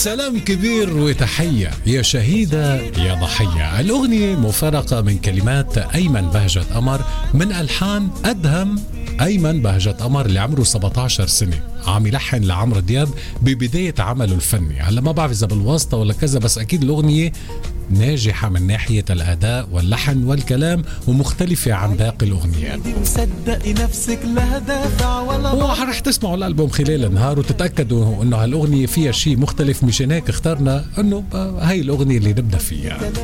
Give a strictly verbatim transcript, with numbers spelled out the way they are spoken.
سلام كبير وتحية يا شهيدة يا ضحية. الأغنية مفارقة من كلمات أيمن بهجت قمر من ألحان أدهم أيمن بهجت قمر اللي عمره سبعة عشر سنة، عم يلحن لعمرو دياب ببداية عمله الفني. هلا ما بعرف إذا بالواسطة ولا كذا، بس أكيد الأغنية ناجحة من ناحية الأداء واللحن والكلام ومختلفة عن باقي الأغنيات. ورح تسمعوا الألبوم خلال النهار وتتأكدوا أنه هالأغنية فيها شيء مختلف، مشان هيك اخترنا أنه هاي الأغنية اللي نبدأ فيها.